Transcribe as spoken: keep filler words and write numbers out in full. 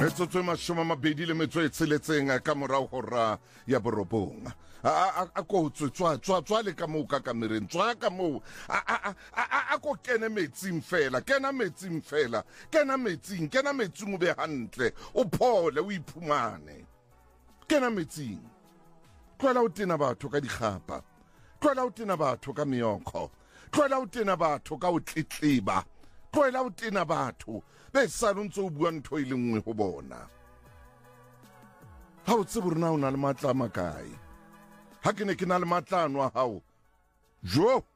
Metsotso e mashome a mabedi le metso e tsheletseng ka morao hora ya borobong. A ko tswa tswa tswa tswa le ka moo ka kamereng tswa ka moo a ko kene metsing fela kena metsing fela kena metsing kena metsing o be hantle o phole o iphumane kena metsing. Tloela o tena batho ka dikgapa, tloela o tena batho ka meokgo, tloela o tena batho ka o tletleba, tloela o tena batho be sa ntse o bua ntho e le nngwe ho bona. Ha o tsebe rena o na le matla a makae? Ha ke ne ke na le matla ano a hao, jo